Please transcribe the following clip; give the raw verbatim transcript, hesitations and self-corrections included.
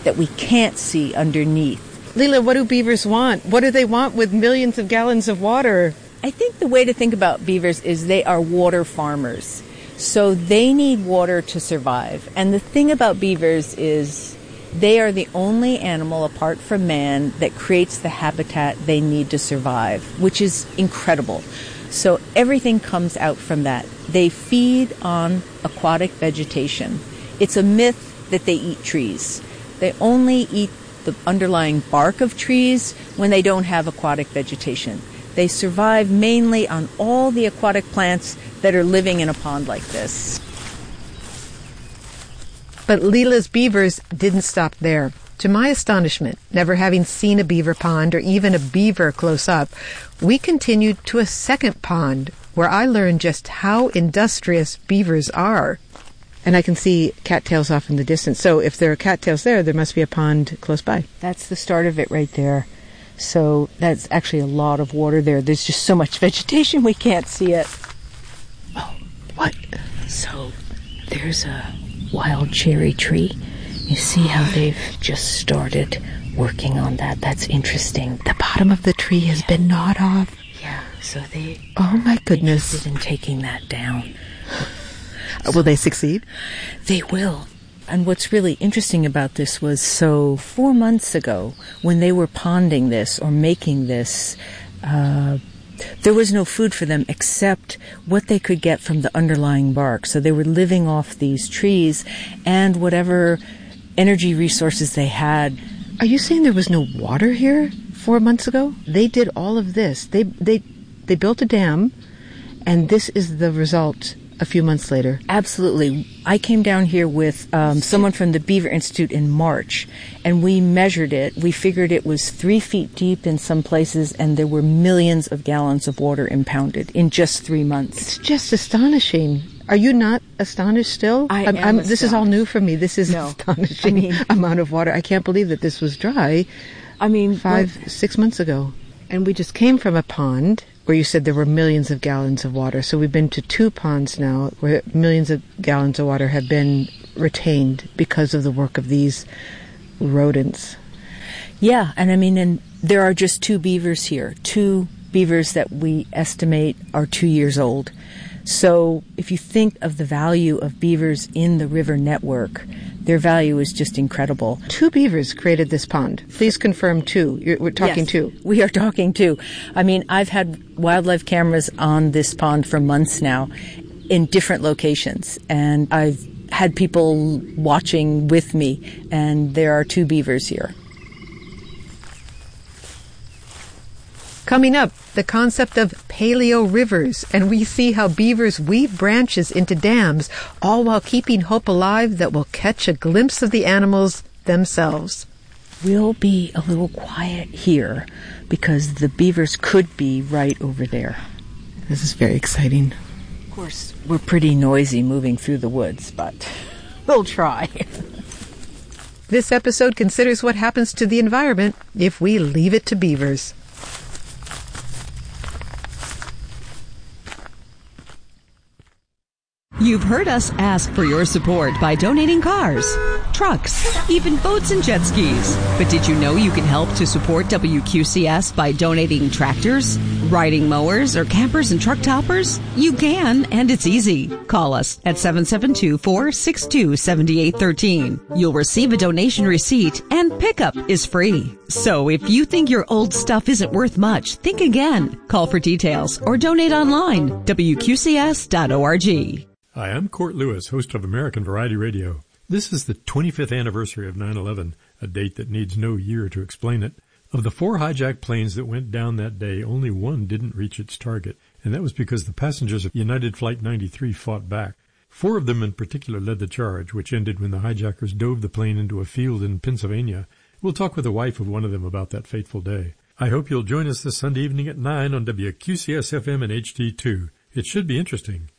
that we can't see underneath. Leila, what do beavers want? What do they want with millions of gallons of water? I think the way to think about beavers is they are water farmers. So they need water to survive. And the thing about beavers is they are the only animal apart from man that creates the habitat they need to survive, which is incredible. So everything comes out from that. They feed on aquatic vegetation. It's a myth that they eat trees. They only eat the underlying bark of trees when they don't have aquatic vegetation. They survive mainly on all the aquatic plants that are living in a pond like this. But Leila's beavers didn't stop there. To my astonishment, never having seen a beaver pond or even a beaver close up, we continued to a second pond where I learned just how industrious beavers are. And I can see cattails off in the distance. So if there are cattails there, there must be a pond close by. That's the start of it right there. So that's actually a lot of water there. There's just so much vegetation we can't see it. Oh, what? So there's a wild cherry tree. You see how they've just started working on that. That's interesting. The bottom of the tree has yeah. been gnawed off. Yeah, so they... Oh, my goodness. Interested in taking that down. So will they succeed? They will. And what's really interesting about this was, so four months ago, when they were ponding this or making this, uh, there was no food for them except what they could get from the underlying bark. So they were living off these trees and whatever energy resources they had. Are you saying there was no water here four months ago? They did all of this. They they they built a dam, and this is the result a few months later. Absolutely. I came down here with um, someone from the Beaver Institute in March, and we measured it. We figured it was three feet deep in some places, and there were millions of gallons of water impounded in just three months. It's just astonishing. Are you not astonished still? I I'm, am I'm, astonished. This is all new for me. This is no. astonishing I mean, amount of water. I can't believe that this was dry. I mean, five, what? six months ago. And we just came from a pond where you said there were millions of gallons of water. So we've been to two ponds now where millions of gallons of water have been retained because of the work of these rodents. Yeah, and I mean, and there are just two beavers here, two beavers that we estimate are two years old. So if you think of the value of beavers in the river network, their value is just incredible. Two beavers created this pond. Please confirm two. You're, we're talking yes, two. We are talking two. I mean, I've had wildlife cameras on this pond for months now in different locations, and I've had people watching with me, and there are two beavers here. Coming up, the concept of paleo rivers, and we see how beavers weave branches into dams, all while keeping hope alive that we'll catch a glimpse of the animals themselves. We'll be a little quiet here because the beavers could be right over there. This is very exciting. Of course, we're pretty noisy moving through the woods, but we'll try. This episode considers what happens to the environment if we leave it to beavers. You've heard us ask for your support by donating cars, trucks, even boats and jet skis. But did you know you can help to support W Q C S by donating tractors, riding mowers, or campers and truck toppers? You can, and it's easy. Call us at seven seven two, four six two, seven eight one three. You'll receive a donation receipt, and pickup is free. So if you think your old stuff isn't worth much, think again. Call for details or donate online, W Q C S dot org. Hi, I'm Court Lewis, host of American Variety Radio. This is the twenty-fifth anniversary of nine eleven, a date that needs no year to explain it. Of the four hijacked planes that went down that day, only one didn't reach its target, and that was because the passengers of United Flight ninety-three fought back. Four of them in particular led the charge, which ended when the hijackers dove the plane into a field in Pennsylvania. We'll talk with the wife of one of them about that fateful day. I hope you'll join us this Sunday evening at nine on W Q C S F M and H D two. It should be interesting.